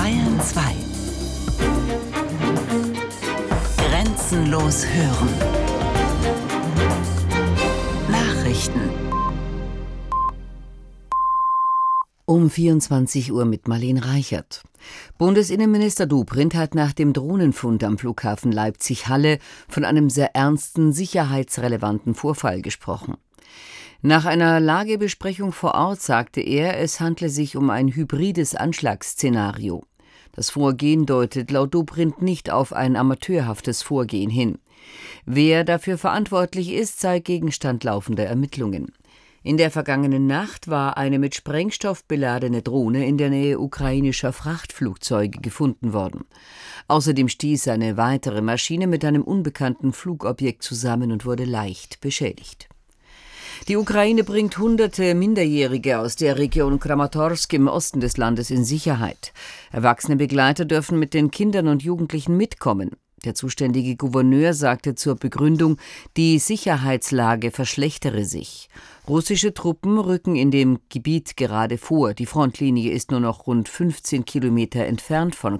Bayern 2. Grenzenlos hören. Nachrichten. Um 24 Uhr mit Marlene Reichert. Bundesinnenminister Dobrindt hat nach dem Drohnenfund am Flughafen Leipzig-Halle von einem sehr ernsten, sicherheitsrelevanten Vorfall gesprochen. Nach einer Lagebesprechung vor Ort sagte er, es handle sich um ein hybrides Anschlagsszenario. Das Vorgehen deutet laut Dobrindt nicht auf ein amateurhaftes Vorgehen hin. Wer dafür verantwortlich ist, sei Gegenstand laufender Ermittlungen. In der vergangenen Nacht war eine mit Sprengstoff beladene Drohne in der Nähe ukrainischer Frachtflugzeuge gefunden worden. Außerdem stieß eine weitere Maschine mit einem unbekannten Flugobjekt zusammen und wurde leicht beschädigt. Die Ukraine bringt Hunderte Minderjährige aus der Region Kramatorsk im Osten des Landes in Sicherheit. Erwachsene Begleiter dürfen mit den Kindern und Jugendlichen mitkommen. Der zuständige Gouverneur sagte zur Begründung, die Sicherheitslage verschlechtere sich. Russische Truppen rücken in dem Gebiet gerade vor. Die Frontlinie ist nur noch rund 15 Kilometer entfernt von